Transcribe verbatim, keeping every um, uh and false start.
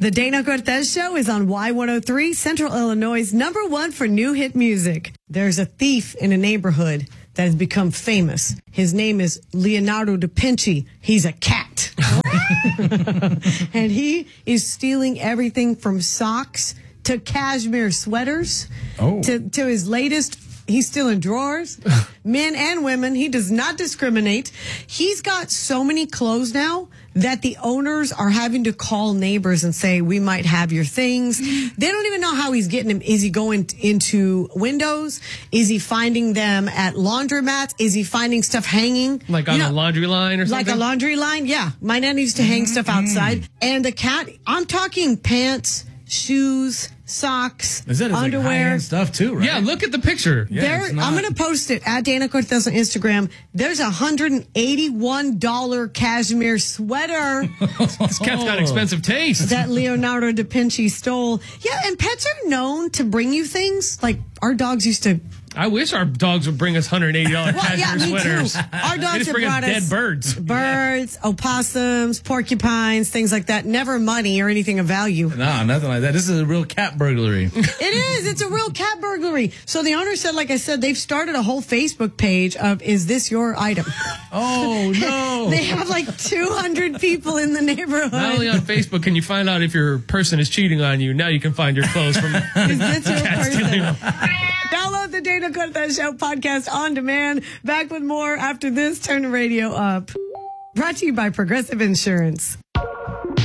The Dana Cortez Show is on Y one oh three, Central Illinois' number one for new hit music. There's a thief in a neighborhood that has become famous. His name is Leonardo da Vinci. He's a cat. And he is stealing everything from socks to cashmere sweaters oh. to, to his latest. He's stealing drawers, men and women. He does not discriminate. He's got so many clothes now that the owners are having to call neighbors and say, we might have your things. They don't even know how he's getting them. Is he going into windows? Is he finding them at laundromats? Is he finding stuff hanging? Like on you know, a laundry line or something? Like a laundry line? Yeah. My nan used to hang mm-hmm. stuff outside. And the cat, I'm talking pants, shoes, socks, Is that underwear. Like high-end stuff too, right? Yeah, look at the picture. Yeah, there, not... I'm going to post it at Dana Cortez on Instagram. There's a one hundred eighty-one dollars cashmere sweater. This cat's got expensive taste. That Leonardo da Vinci stole. Yeah, and pets are known to bring you things. Like our dogs used to. I wish our dogs would bring us one hundred eighty dollars well, cashmere yeah, me sweaters. Too. Our dogs they just have bring brought us dead us birds. Birds, opossums, porcupines, things like that. Never money or anything of value. No, nothing like that. This is a real cat burglary. It is. It's a real cat burglary. So the owner said, like I said, they've started a whole Facebook page of, is this your item? Oh, no. They have like two hundred people in the neighborhood. Not only on Facebook can you find out if your person is cheating on you, now you can find your clothes from is this your cat person? stealing. Download the Dana Cortez Show podcast on demand. Back with more after this. Turn the radio up. Brought to you by Progressive Insurance.